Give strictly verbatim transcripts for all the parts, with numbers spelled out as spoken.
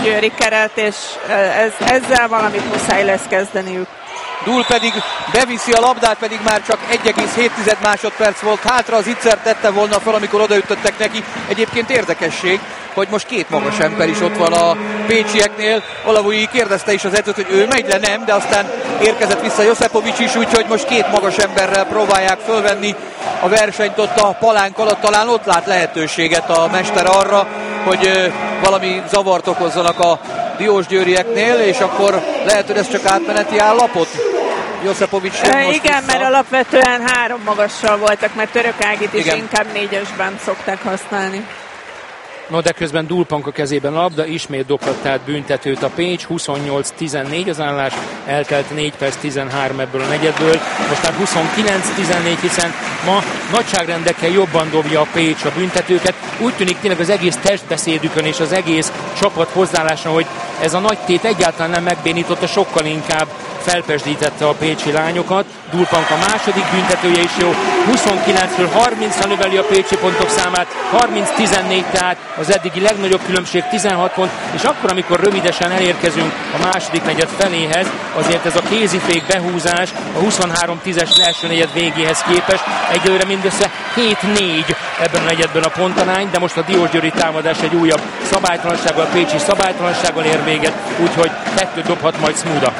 Diósgyőri keret, és ez, ezzel valamit muszáj lesz kezdeniük. Dúl pedig beviszi a labdát, pedig már csak egy egész hét másodperc volt hátra, az Itzer tette volna fel, amikor odaütöttek neki. Egyébként érdekesség, hogy most két magas ember is ott van a pécsieknél. Olavui kérdezte is az edzőt, hogy ő megy le, nem, de aztán érkezett vissza Josipovics is, úgyhogy most két magas emberrel próbálják fölvenni a versenyt ott a palánk alatt. Talán ott lát lehetőséget a mester arra, hogy valami zavart okozzanak a diósgyőrieknél, és akkor lehet, hogy ez csak átmeneti állapot? Josipovics e, Igen, vissza. mert alapvetően három magassal voltak, mert Török Ágit is igen. inkább négyesben szokták használni. No, de közben Dulpank a kezében labda, ismét dobhat tehát büntetőt a Pécs, huszonnyolc tizennégy az állás, eltelt négy perc tizenhárom ebből a negyedből, most már huszonkilenc tizennégy, hiszen ma nagyságrendekkel jobban dobja a Pécs a büntetőket. Úgy tűnik tényleg az egész testbeszédükön és az egész csapat hozzáállása, hogy ez a nagy tét egyáltalán nem megbénította, sokkal inkább felpesdítette a pécsi lányokat. Dulpank a második büntetője is jó, huszonkilencről harmincra növeli a pécsi pontok számát, harminc tizennégy tehát az eddigi legnagyobb különbség, tizenhat pont, és akkor, amikor rövidesen elérkezünk a második negyed feléhez, azért ez a kézifék behúzás a huszonhárom tízes első negyed végéhez képest egyelőre mindössze hét négy ebben a negyedben a pontarány, de most a diósgyőri támadás egy újabb szabálytalansággal, a pécsi szabálytalansággal ér véget, úgyhogy kettőt dobhat majd Smuda.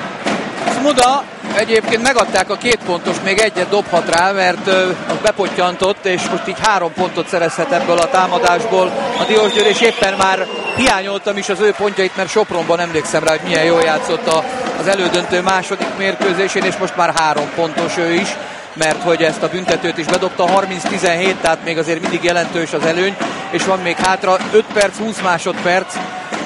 Smuda egyébként megadták a két pontos, még egyet dobhat rá, mert uh, az bepottyantott, és most így három pontot szerezhet ebből a támadásból a Diósgyőr, és éppen már hiányoltam is az ő pontjait, mert Sopronban emlékszem rá, hogy milyen jól játszott a, az elődöntő második mérkőzésén, és most már három pontos ő is, mert hogy ezt a büntetőt is bedobta, harminc tizenhét, tehát még azért mindig jelentős az előny, és van még hátra öt perc, húsz másodperc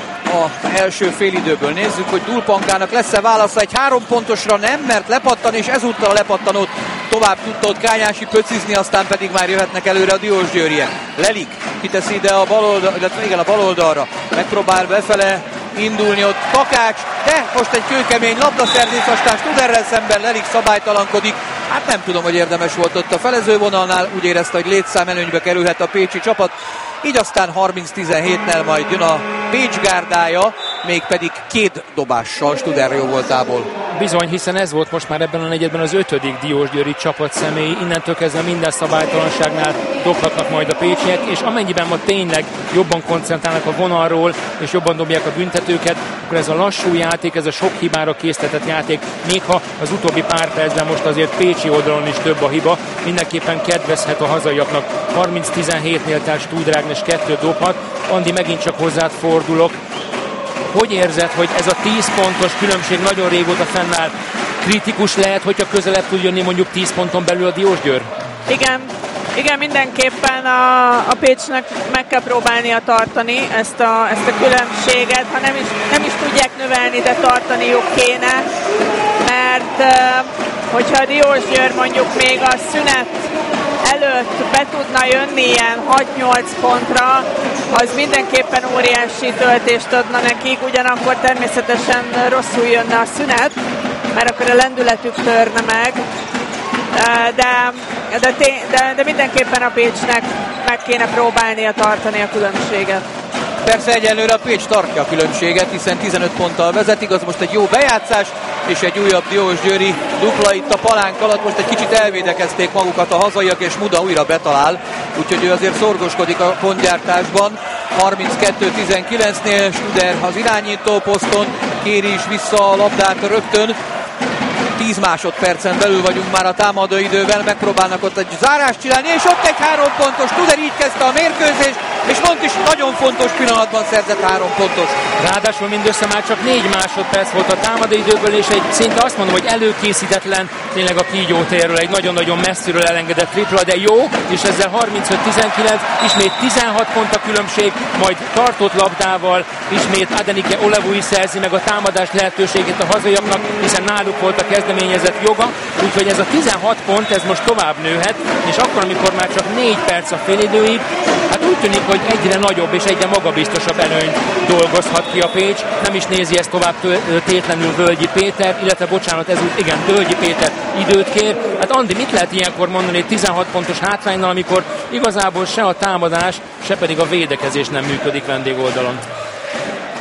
az első félidőből. Nézzük, hogy Dulpankának lesz-e válasza egy három pontosra, nem, mert lepattan, és ezúttal a lepattanót tovább tudta ott Kányási pöcizni, aztán pedig már jöhetnek előre a diósgyőriek. Lelik kiteszi ide a bal oldal, illetve igen, a bal oldalra, megpróbál befele indulni ott Takács, de most egy kőkemény labdaszerzés, aztán Studerrel szemben Lelik szabálytalankodik. Hát nem tudom, hogy érdemes volt ott a felezővonalnál, úgy érezte, hogy létszám előnybe kerülhet a pécsi csapat. Így aztán harminc tizenhétnél majd jön a Pécs gárdája, mégpedig két dobással Studer jó voltából. Bizony, hiszen ez volt most már ebben a negyedben az ötödik diósgyőri csapat személy. Innentől kezdve minden szabálytalanságnál dobhatnak majd a pécsiek, és amennyiben ma tényleg jobban koncentrálnak a vonalról, és jobban dobják a büntetőket, akkor ez a lassú játék, ez a sok hibára késztetett játék, még ha az utóbbi pár percben most azért pécsi oldalon is több a hiba, mindenképpen kedvezhet a hazaiaknak. harminc tizenhétnél tehát Studer Ágnes kettőt dobhat. Andi, megint csak hozzád fordulok. Hogy érzed, hogy ez a tíz pontos különbség nagyon régóta fennáll? Kritikus lehet, hogyha közelebb tud jönni mondjuk tíz ponton belül a Diósgyőr? Igen, igen, mindenképpen a, a Pécsnek meg kell próbálnia tartani ezt a, ezt a különbséget, ha nem is, nem is tudják növelni, de tartaniuk kéne, mert hogyha a Diósgyőr mondjuk még a szünet előtt be tudna jönni ilyen hat-nyolc pontra, az mindenképpen óriási töltést adna nekik, ugyanakkor természetesen rosszul jönne a szünet, mert akkor a lendületük törne meg, de, de, de, de mindenképpen a Pécsnek meg kéne próbálnia tartani a különbséget. Persze egyelőre a Pécs tartja a különbséget, hiszen tizenöt ponttal vezet, igaz, most egy jó bejátszás, és egy újabb diósgyőri dupla itt a palánk alatt. Most egy kicsit elvédekezték magukat a hazaiak, és Muda újra betalál, úgyhogy ő azért szorgoskodik a pontgyártásban. harminckettő tizenkilencnél Studer az irányító poszton, kéri is vissza a labdát rögtön. tíz másodpercen belül vagyunk már a támadóidővel, megpróbálnak ott egy zárást csinálni, és ott egy három pontos, Studer így kezdte a mérkőzést, és Mont is nagyon fontos pillanatban szerzett három pontos. Ráadásul mindössze már csak négy másodperc volt a támadóidőből, és egy szinte azt mondom, hogy előkészítetlen, tényleg a kígyó térről egy nagyon-nagyon messziről elengedett tripla, de jó, és ezzel harmincöt tizenkilenc, ismét tizenhat pont a különbség, majd tartott labdával, ismét Adenike Olavui szerzi meg a támadás lehetőségét a hazaiaknak, hiszen náluk volt a kezdeményezett joga, úgyhogy ez a tizenhat pont, ez most tovább nőhet, és akkor, amikor már csak négy perc a félidőig, hát úgy tűnik, hogy egyre nagyobb és egyre magabiztosabb előnyt dolgozhat ki a Pécs, nem is nézi ezt tovább tétlenül Völgyi Péter, illetve bocsánat, ezút igen, Völgyi Péter időt kér. Hát Andi, mit lehet ilyenkor mondani egy tizenhat pontos hátránynal, amikor igazából se a támadás, se pedig a védekezés nem működik vendégoldalon?